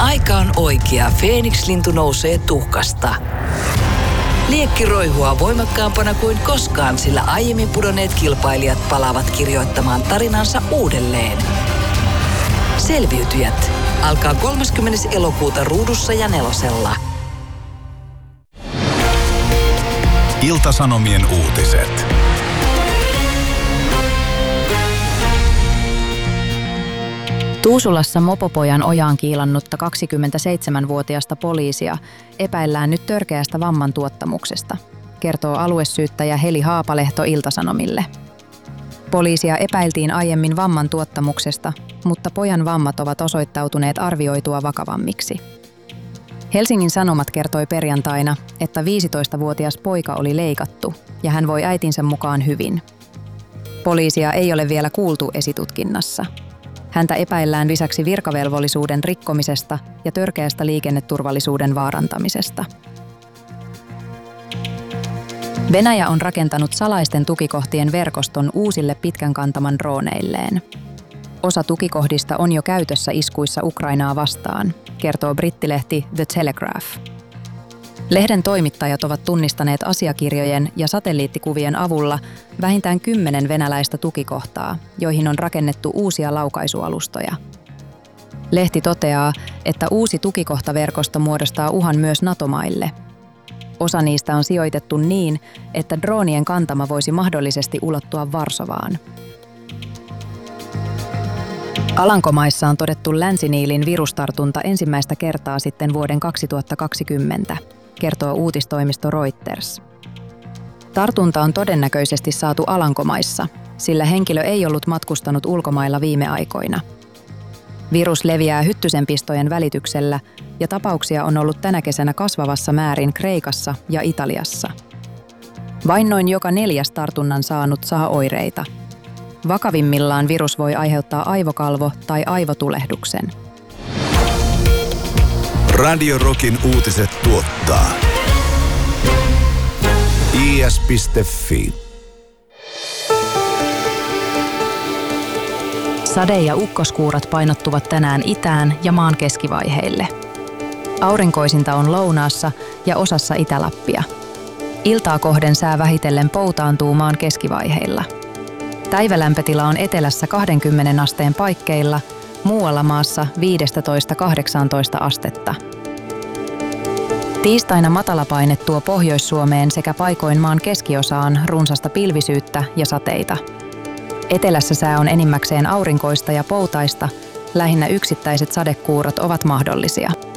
aika on oikea, Feeniks-lintu nousee tuhkasta. Liekki roihua voimakkaampana kuin koskaan, sillä aiemmin pudonneet kilpailijat palaavat kirjoittamaan tarinansa uudelleen. Selviytyjät alkaa 30. elokuuta Ruudussa ja Nelosella. Ilta-Sanomien uutiset. Tuusulassa mopopojan ojaan kiilannutta 27-vuotiasta poliisia epäillään nyt törkeästä vammantuottamuksesta, kertoo aluesyyttäjä Heli Haapalehto Ilta-Sanomille. Poliisia epäiltiin aiemmin vammantuottamuksesta, mutta pojan vammat ovat osoittautuneet arvioitua vakavammiksi. Helsingin Sanomat kertoi perjantaina, että 15-vuotias poika oli leikattu ja hän voi äitinsä mukaan hyvin. Poliisia ei ole vielä kuultu esitutkinnassa. Häntä epäillään lisäksi virkavelvollisuuden rikkomisesta ja törkeästä liikenneturvallisuuden vaarantamisesta. Venäjä on rakentanut salaisten tukikohtien verkoston uusille pitkän kantaman drooneilleen. Osa tukikohdista on jo käytössä iskuissa Ukrainaa vastaan, kertoo brittilehti The Telegraph. Lehden toimittajat ovat tunnistaneet asiakirjojen ja satelliittikuvien avulla vähintään 10 venäläistä tukikohtaa, joihin on rakennettu uusia laukaisualustoja. Lehti toteaa, että uusi tukikohtaverkosto muodostaa uhan myös NATO-maille. Osa niistä on sijoitettu niin, että droonien kantama voisi mahdollisesti ulottua Varsovaan. Alankomaissa on todettu länsiniilin virustartunta ensimmäistä kertaa sitten vuoden 2020, kertoo uutistoimisto Reuters. Tartunta on todennäköisesti saatu Alankomaissa, sillä henkilö ei ollut matkustanut ulkomailla viime aikoina. Virus leviää hyttysenpistojen välityksellä ja tapauksia on ollut tänä kesänä kasvavassa määrin Kreikassa ja Italiassa. Vain noin joka 4. tartunnan saanut saa oireita. Vakavimmillaan virus voi aiheuttaa aivokalvo- tai aivotulehduksen. Radio Rockin uutiset tuottaa is.fi. Sade- ja ukkoskuurat painottuvat tänään itään ja maan keskivaiheille. Aurinkoisinta on lounaassa ja osassa Itä-Lappia. Iltaa kohden sää vähitellen poutaantuu maan keskivaiheilla. Päivälämpötila on etelässä 20 asteen paikkeilla, muualla maassa 15–18 astetta. Tiistaina matalapaine tuo Pohjois-Suomeen sekä paikoin maan keskiosaan runsasta pilvisyyttä ja sateita. Etelässä sää on enimmäkseen aurinkoista ja poutaista, lähinnä yksittäiset sadekuurat ovat mahdollisia.